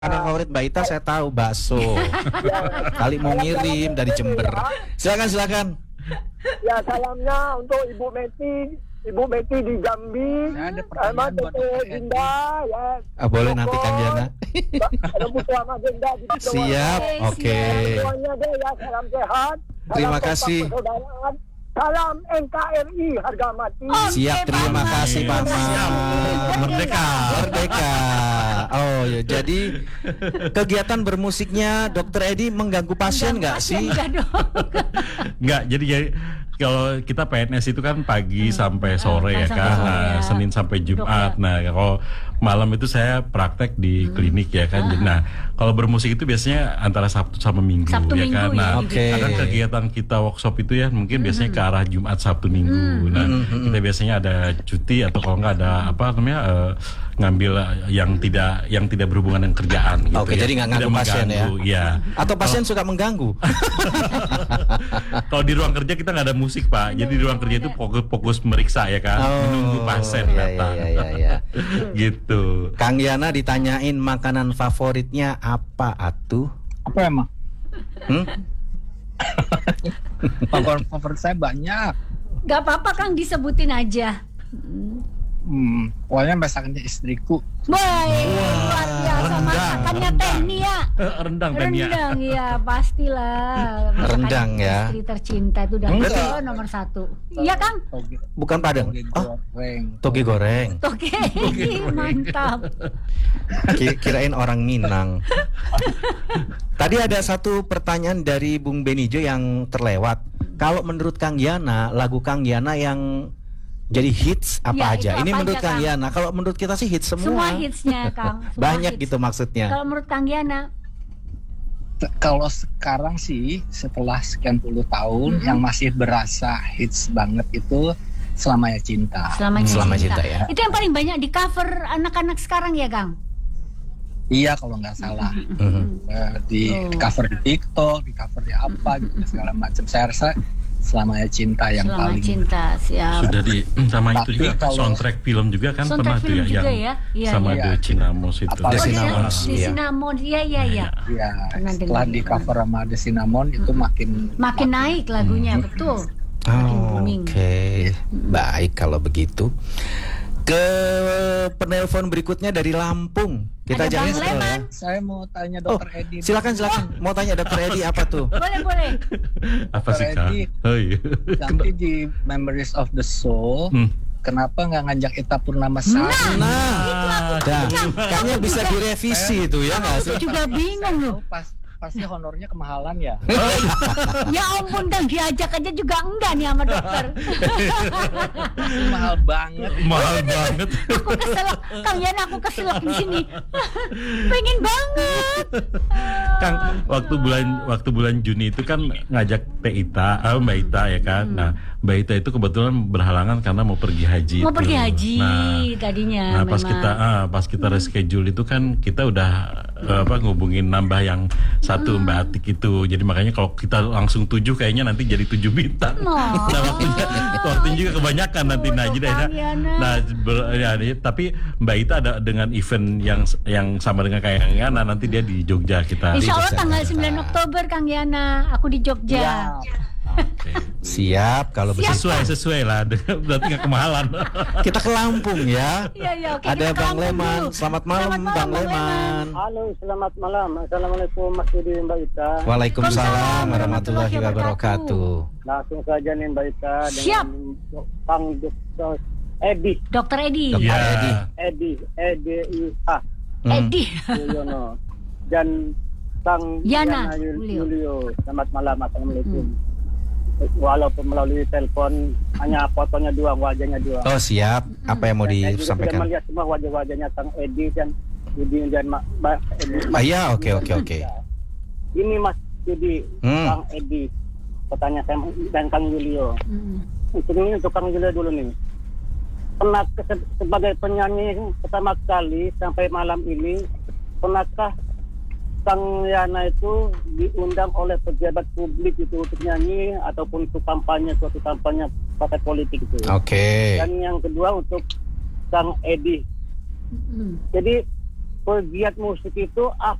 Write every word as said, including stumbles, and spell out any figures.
Makanan favorit Mbak Ita saya tahu bakso. Kali mau ngirim dari Jember. Silakan silakan. Ya salamnya untuk Ibu Meti, Ibu Meti di Jambi. Saya ada Sama pertanyaan buat Tete Dokter Dinda ya. Ah, boleh nanti Kang Yana. Ada Putu sama Dinda di Jawa. Siap, oke. Semuanya deh ya, salam sehat. Salam Terima kompak kasih. persaudaraan. Salam N K R I harga mati. Siap, terima kasih Paman. Merdeka. Merdeka. Oh ya, jadi kegiatan bermusiknya Dokter Edi mengganggu pasien nggak sih? Enggak, jadi jadi kalau kita P N S itu kan pagi sampai sore ya sampai kan, sore nah, ya. Senin sampai Jumat. Dok, ya. Nah, kalau malam itu saya praktek di klinik ya kan. Jadi, nah, kalau bermusik itu biasanya antara Sabtu sama Minggu Sabtu ya kan. Minggu, Nah, ya. Oke. kadang kegiatan kita workshop itu ya mungkin biasanya ke arah Jumat Sabtu Minggu. Nah, kita biasanya ada cuti atau kalau nggak ada apa namanya eh, ngambil yang tidak yang tidak berhubungan dengan kerjaan gitu. Oke, ya. jadi nggak Tidak nganggu pasien ya? mengganggu, ya. Atau pasien suka mengganggu? Kalau di ruang kerja kita nggak ada musik Pak, jadi di ruang kerja itu fokus fokus meriksa ya kan, menunggu pasien iya, datang, iya, iya, iya. gitu. Kang Yana ditanyain makanan favoritnya apa atuh? Apa emang? Hmm? Favorit favorit saya banyak. Gak apa-apa Kang, disebutin aja. Hmm, pokoknya masakannya istriku. Baik, luar biasa rendang, masakannya rendang. Teh Nia. Eh, rendang Tania. Rendang ya pastilah. Masakan Rendang, ya. Istri tercinta itu udah Berarti- oh, nomor satu. Iya Kang. Toge, Bukan Padang. toge Oh, goreng. toge goreng. Oke, mantap. Ki- Kirain orang Minang. Tadi ada satu pertanyaan dari Bung Benijo yang terlewat. Kalau menurut Kang Yana, lagu Kang Yana yang jadi hits apa Ya, aja? itu Ini apa menurut aja, Kang Kang? Yana. Kalau menurut kita sih hits semua. Semua hitsnya Kang. Semua Banyak hits. gitu maksudnya. Kalau menurut Kang Yana, T- Kalau sekarang sih setelah sekian puluh tahun Mhm. yang masih berasa hits banget itu Selamanya Cinta. Selamanya Selama Cinta. cinta ya. Itu yang paling banyak di cover anak-anak sekarang ya Kang? Iya kalau nggak salah. Mhm. Eh, di Oh. cover di TikTok, di cover di apa gitu segala macam. Saya rasa Selamanya Cinta yang Selama paling Cinta, siap. Sudah di sama itu Tapi juga kalau- soundtrack film juga kan Soundtrack pernah tuh film ya juga yang ya? Iya, sama iya. The Cinamos itu. Apalagi- The Oh, Cinnamon, di, di iya. Cinnamon, iya iya iya. ya Pernah setelah dengar. di cover sama The Cinnamon itu makin Makin naik lagunya, betul. Makin Oh, booming. Oke, baik kalau begitu. Ke penelpon berikutnya dari Lampung. Kita Ada jangan Bang scroll ya. Leman. Saya mau tanya Oh, Dokter Edi. silakan silakan. Mau tanya Dokter Edi apa tuh? Boleh boleh. Apa sih Kak? Edi. Oh iya. Nanti di Memories of the Soul, Hmm. kenapa nggak ngajak Ita Purnamasari? Nah, dah, kayaknya bisa direvisi itu ya nggak sih? Aku juga bingung loh. Oh, pas, pasti honornya kemahalan ya. Ya ampun Kang, diajak aja juga enggak nih sama dokter. Itu mahal banget. Mahal banget. Aku keselak, Kang Yana aku keselak di sini. Pengen banget. Kang, waktu bulan waktu bulan Juni itu kan ngajak Teh Ita, ah, Mbak Ita ya kan. Nah, Mbak Ita itu kebetulan berhalangan karena mau pergi haji. Mau itu. pergi haji Nah, tadinya Nah pas memang. kita ah, pas kita reschedule itu kan kita udah eh, apa ngubungin nambah yang satu Mbak Atik itu. Jadi makanya kalau kita langsung tujuh kayaknya nanti jadi tujuh bintang. Oh. Nah waktunya, waktunya juga kebanyakan nanti. Nah Oh, jadi Kang ada. Yana. Nah ber- ya, ya, tapi Mbak Ita ada dengan event yang yang sama dengan kayak yang Yana, nanti dia di Jogja kita. Insya Allah Jogja. tanggal sembilan Oktober Kang Yana, aku di Jogja. Oke. Siap kalau begitu. Sesuai sesuai lah. Berarti nggak kemahalan. Kita ke Lampung ya. Iya iya oke. Ada kita ke Bang Lampung Leman. dulu. Selamat malam, Selamat Bang Leman. Halo, selamat malam. Assalamualaikum Mas Yudi Mbak Ita. Waalaikumsalam warahmatullahi wabarakatuh. Langsung saja nih Mbak Ita Siap. dengan Kang Dokter Edi, Dokter Edi. Dokter Iya. Edi. Edi, E D I H Hmm. Edi. Mulyono dan Kang Yana Yana Yul- Mulyo. Yulio. Selamat malam, assalamualaikum. Walaupun melalui telepon hanya fotonya dua, wajahnya dua. Oh siap. Apa yang mau Dan saya juga sudah disampaikan? melihat semua wajah-wajahnya Kang Edi dan Yudi dan Ma- Mbak Edi. Ah ya, oke oke oke. Ini Mas Yudi, Hmm. Kang Edi, pertanyaan saya dan Kang Yulio. Hmm. Untuk ini untuk Kang Yulio dulu nih. Pernah ke- sebagai penyanyi pertama kali sampai malam ini, pernahkah Kang Yana itu diundang oleh pejabat publik itu untuk nyanyi ataupun untuk kampanye, suatu kampanye partai politik itu? Oke. Dan yang kedua untuk Kang Edi. Hmm. Jadi pegiat musik itu